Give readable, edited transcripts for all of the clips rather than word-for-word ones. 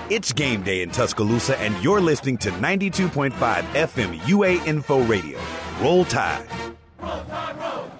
It's game day in Tuscaloosa, and you're listening to 92.5 FM UA Info Radio. Roll Tide. Roll Tide, roll.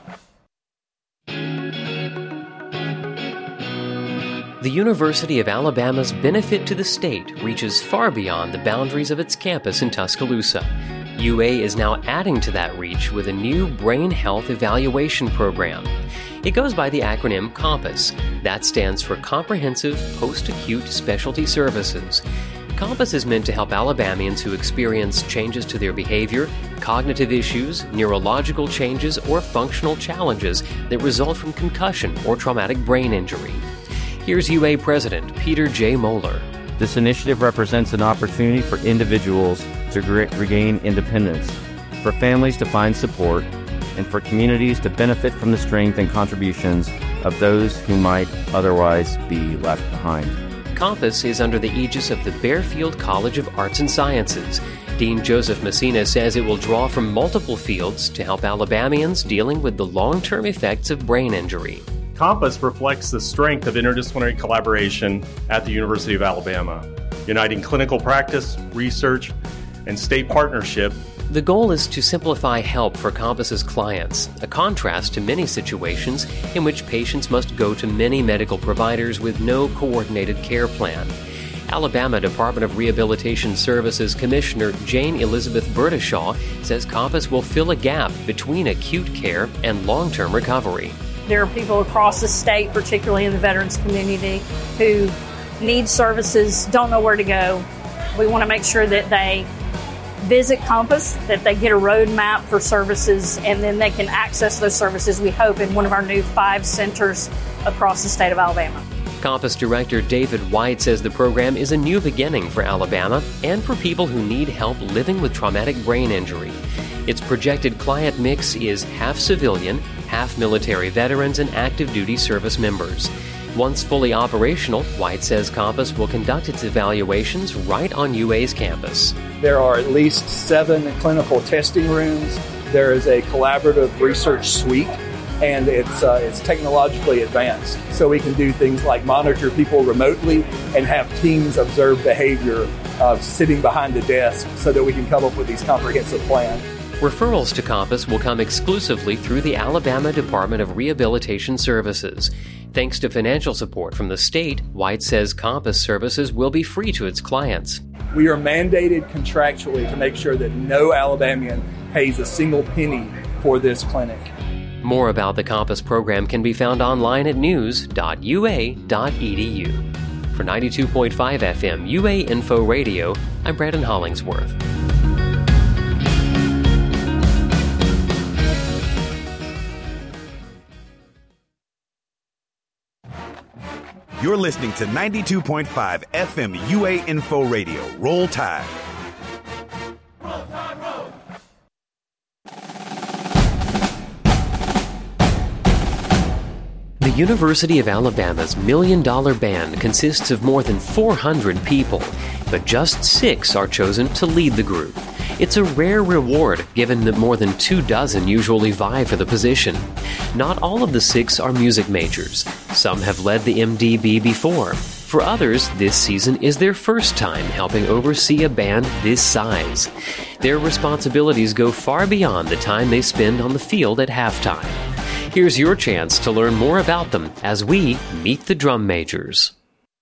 The University of Alabama's benefit to the state reaches far beyond the boundaries of its campus in Tuscaloosa. UA is now adding to that reach with a new brain health evaluation program. It goes by the acronym COMPASS. That stands for Comprehensive Post-Acute Specialty Services. COMPASS is meant to help Alabamians who experience changes to their behavior, cognitive issues, neurological changes, or functional challenges that result from concussion or traumatic brain injury. Here's UA President Peter J. Moeller. This initiative represents an opportunity for individuals to regain independence, for families to find support, and for communities to benefit from the strength and contributions of those who might otherwise be left behind. COMPASS is under the aegis of the Bearfield College of Arts and Sciences. Dean Joseph Messina says it will draw from multiple fields to help Alabamians dealing with the long-term effects of brain injury. COMPASS reflects the strength of interdisciplinary collaboration at the University of Alabama, uniting clinical practice, research, and state partnership. The goal is to simplify help for COMPASS's clients, a contrast to many situations in which patients must go to many medical providers with no coordinated care plan. Alabama Department of Rehabilitation Services Commissioner Jane Elizabeth Burdishaw says COMPASS will fill a gap between acute care and long-term recovery. There are people across the state, particularly in the veterans community, who need services, don't know where to go. We want to make sure that they visit COMPASS, that they get a roadmap for services, and then they can access those services, we hope, in one of our new 5 centers across the state of Alabama. COMPASS Director David White says the program is a new beginning for Alabama and for people who need help living with traumatic brain injury. Its projected client mix is half civilian, half military veterans, and active duty service members. Once fully operational, White says COMPASS will conduct its evaluations right on UA's campus. There are at least 7 clinical testing rooms. There is a collaborative research suite, and it's technologically advanced. So we can do things like monitor people remotely and have teams observe behavior sitting behind a desk so that we can come up with these comprehensive plans. Referrals to COMPASS will come exclusively through the Alabama Department of Rehabilitation Services. Thanks to financial support from the state, White says COMPASS services will be free to its clients. We are mandated contractually to make sure that no Alabamian pays a single penny for this clinic. More about the COMPASS program can be found online at news.ua.edu. For 92.5 FM UA Info Radio, I'm Brandon Hollingsworth. You're listening to 92.5 FM UA Info Radio. Roll Tide. Roll Tide, roll. The University of Alabama's $1 Million Band consists of more than 400 people, but just 6 are chosen to lead the group. It's a rare reward, given that more than 24 usually vie for the position. Not all of the 6 are music majors. Some have led the MDB before. For others, this season is their first time helping oversee a band this size. Their responsibilities go far beyond the time they spend on the field at halftime. Here's your chance to learn more about them as we meet the drum majors.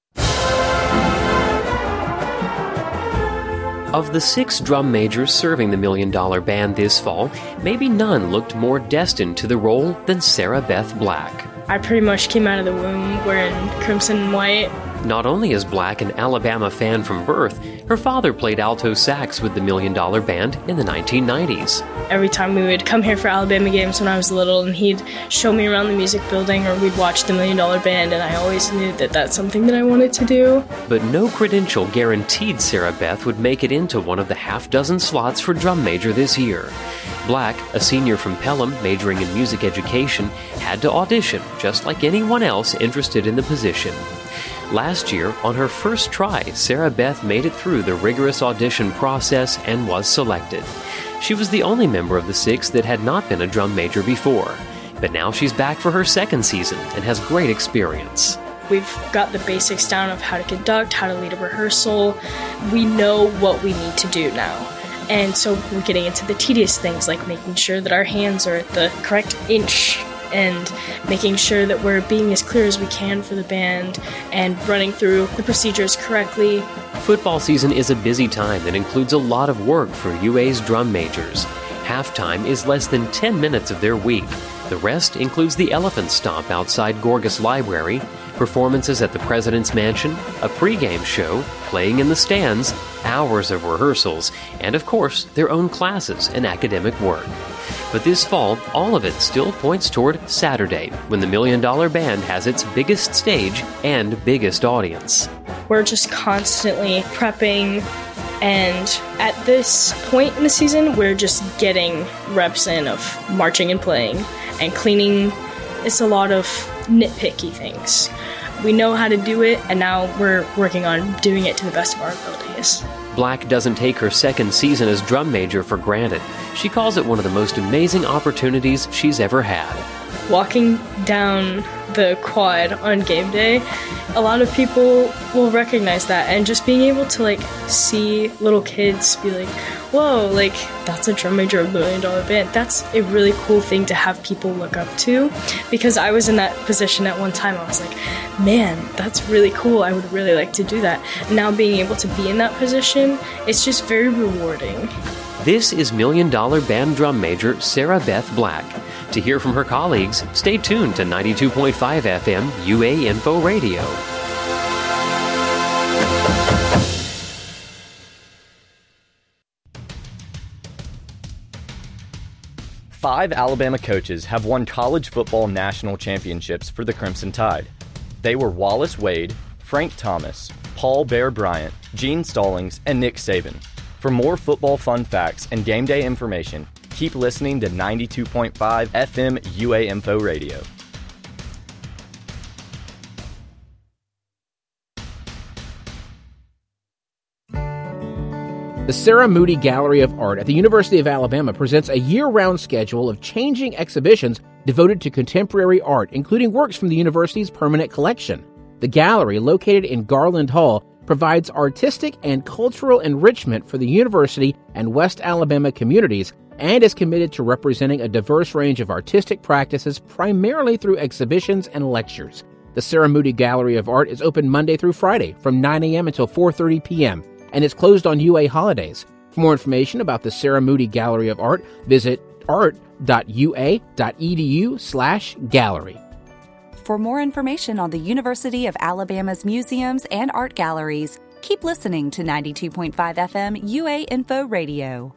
Of the 6 drum majors serving the $1 Million Band this fall, maybe none looked more destined to the role than Sarah Beth Black. I pretty much came out of the womb wearing crimson and white. Not only is Black an Alabama fan from birth, her father played alto sax with the $1 Million Band in the 1990s. Every time we would come here for Alabama games when I was little, and he'd show me around the music building, or we'd watch the $1 Million Band, and I always knew that that's something that I wanted to do. But no credential guaranteed Sarah Beth would make it into one of the half-dozen slots for drum major this year. Black, a senior from Pelham majoring in music education, had to audition just like anyone else interested in the position. Last year, on her first try, Sarah Beth made it through the rigorous audition process and was selected. She was the only member of the 6 that had not been a drum major before, but now she's back for her second season and has great experience. We've got the basics down of how to conduct, how to lead a rehearsal. We know what we need to do now. And so we're getting into the tedious things, like making sure that our hands are at the correct inch and making sure that we're being as clear as we can for the band and running through the procedures correctly. Football season is a busy time that includes a lot of work for UA's drum majors. Halftime is less than 10 minutes of their week. The rest includes the Elephant Stomp outside Gorgas Library, performances at the President's Mansion, a pregame show, playing in the stands, hours of rehearsals, and of course, their own classes and academic work. But this fall, all of it still points toward Saturday, when the $1 Million Band has its biggest stage and biggest audience. We're just constantly prepping, and at this point in the season, we're just getting reps in of marching and playing and cleaning. It's a lot of nitpicky things. We know how to do it, and now we're working on doing it to the best of our abilities. Black doesn't take her second season as drum major for granted. She calls it one of the most amazing opportunities she's ever had. Walking down the quad on game day, a lot of people will recognize that, and just being able to see little kids be like, whoa, that's a drum major of the $1 Million Band. That's a really cool thing to have people look up to, because I was in that position at one time. I was like, man, that's really cool. I would really like to do that. Now being able to be in that position, it's just very rewarding. This is $1 Million Band drum major Sarah Beth Black. To hear from her colleagues, stay tuned to 92.5 FM UA Info Radio. Five Alabama coaches have won college football national championships for the Crimson Tide. They were Wallace Wade, Frank Thomas, Paul Bear Bryant, Gene Stallings, and Nick Saban. For more football fun facts and game day information, keep listening to 92.5 FM UA Info Radio. The Sarah Moody Gallery of Art at the University of Alabama presents a year-round schedule of changing exhibitions devoted to contemporary art, including works from the university's permanent collection. The gallery, located in Garland Hall, provides artistic and cultural enrichment for the university and West Alabama communities, and is committed to representing a diverse range of artistic practices primarily through exhibitions and lectures. The Sarah Moody Gallery of Art is open Monday through Friday from 9 a.m. until 4:30 p.m., and it's closed on UA holidays. For more information about the Sarah Moody Gallery of Art, visit art.ua.edu/gallery. For more information on the University of Alabama's museums and art galleries, keep listening to 92.5 FM UA Info Radio.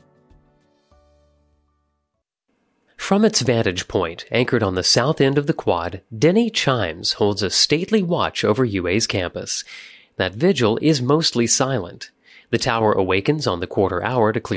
From its vantage point, anchored on the south end of the quad, Denny Chimes holds a stately watch over UA's campus. That vigil is mostly silent. The tower awakens on the quarter hour to clear